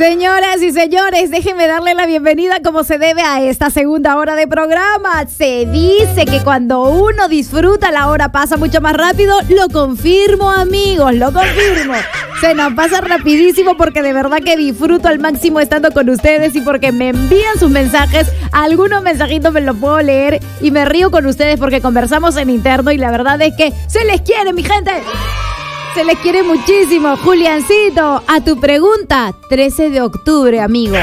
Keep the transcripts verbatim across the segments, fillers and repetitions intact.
Señoras y señores, déjenme darle la bienvenida como se debe a esta segunda hora de programa. Se dice que cuando uno disfruta la hora pasa mucho más rápido. Lo confirmo, amigos, lo confirmo. Se nos pasa rapidísimo porque de verdad que disfruto al máximo estando con ustedes y porque me envían sus mensajes. Algunos mensajitos me los puedo leer y me río con ustedes porque conversamos en interno y la verdad es que se les quiere, mi gente. Se les quiere muchísimo. Juliancito, a tu pregunta, trece de octubre, amigo.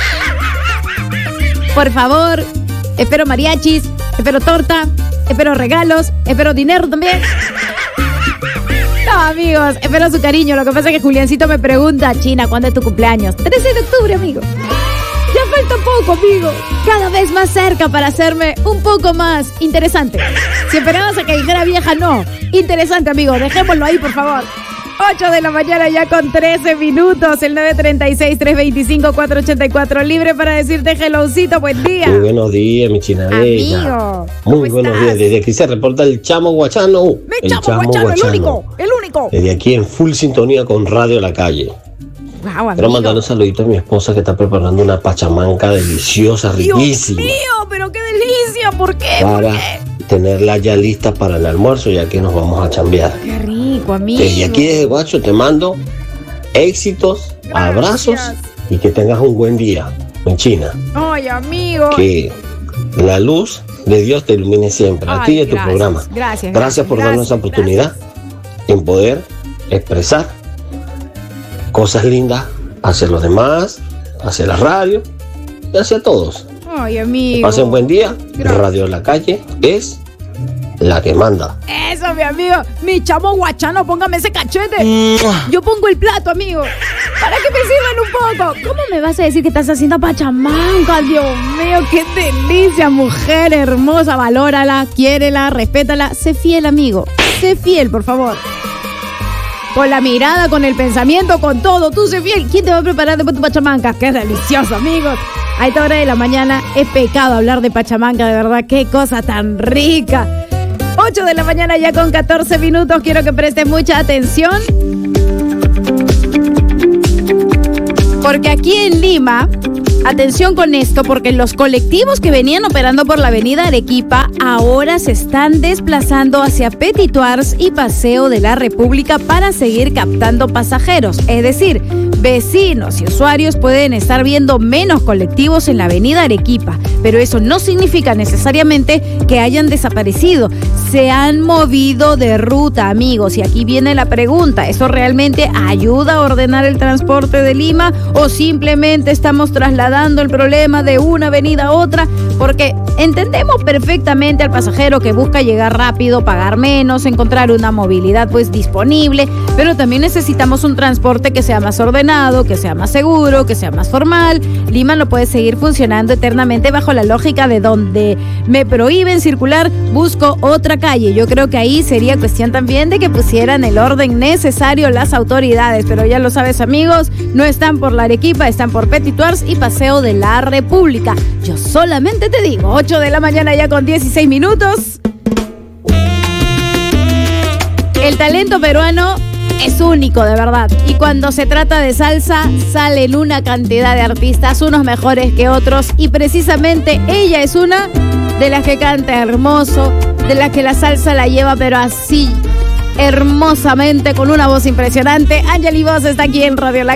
Por favor, espero mariachis, espero torta, espero regalos, espero dinero también. No, amigos, espero su cariño. Lo que pasa es que Juliancito me pregunta, China, ¿cuándo es tu cumpleaños? trece de octubre, amigo. Ya falta poco, amigo. Cada vez más cerca para hacerme un poco más interesante. Si esperabas a que dijera vieja, no. Interesante, amigo. Dejémoslo ahí, por favor. ocho de la mañana ya con trece minutos. El nueve tres seis, tres dos cinco, cuatro ocho cuatro. Libre para decirte helloncito. Buen día. Muy buenos días, mi China bella. Amigo. Muy buenos estás? días. Desde aquí se reporta el Chamo Guachano. Mi el chamo, Chamo Guachano, el único. El único. Desde aquí en full sintonía con Radio La Calle. Wow, Quiero mandar un saludito a mi esposa que está preparando una pachamanca deliciosa, riquísima. Dios mío, pero qué delicia. ¿Por qué? Para ¿Por qué? tenerla ya lista para el almuerzo, ya que nos vamos a chambear. Qué rico, amigo. Desde aquí desde Guacho te mando éxitos, Gracias. Abrazos y que tengas un buen día en China. Ay, amigo. Que la luz de Dios te ilumine siempre, a Ay, ti y a tu gracias, programa. Gracias, Gracias por gracias, darnos esa oportunidad en poder expresar cosas lindas hacia los demás, hacia la radio y hacia todos. Ay, amigo. Pasen un buen día. Gracias. Radio La Calle es la que manda. Eso, mi amigo. Mi chamo Guachano, póngame ese cachete. Yo pongo el plato, amigo. Para que me sirvan un poco. ¿Cómo me vas a decir que estás haciendo pachamanca? Dios mío, qué delicia, mujer hermosa. Valórala, quiérela, respétala. Sé fiel, amigo. Sé fiel, por favor. Con la mirada, con el pensamiento, con todo. Tú sé fiel. ¿Quién te va a preparar después tu pachamanca? Qué delicioso, amigos. A esta hora de la mañana es pecado hablar de pachamanca, de verdad. Qué cosa tan rica. ocho de la mañana ya con catorce minutos. Quiero que prestes mucha atención. Porque aquí en Lima, atención con esto, porque los colectivos que venían operando por la avenida Arequipa ahora se están desplazando hacia Petituars y Paseo de la República para seguir captando pasajeros. Es decir, vecinos y usuarios pueden estar viendo menos colectivos en la avenida Arequipa, pero eso no significa necesariamente que hayan desaparecido. Se han movido de ruta, amigos, y aquí viene la pregunta: ¿eso realmente ayuda a ordenar el transporte de Lima o simplemente estamos trasladando el problema de una avenida a otra? Porque entendemos perfectamente al pasajero que busca llegar rápido, pagar menos, encontrar una movilidad pues disponible, pero también necesitamos un transporte que sea más ordenado, que sea más seguro, que sea más formal. Lima no puede seguir funcionando eternamente bajo la lógica de donde me prohíben circular, busco otra calle. Yo creo que ahí sería cuestión también de que pusieran el orden necesario las autoridades, pero ya lo sabes, amigos, no están por la Arequipa, están por Petituars y Paseo de la República. Yo solamente te digo, ocho de la mañana ya con dieciséis minutos. El talento peruano es único, de verdad. Y cuando se trata de salsa, salen una cantidad de artistas, unos mejores que otros. Y precisamente ella es una de las que canta hermoso, de las que la salsa la lleva, pero así, hermosamente, con una voz impresionante. Angeli Voz está aquí en Radio La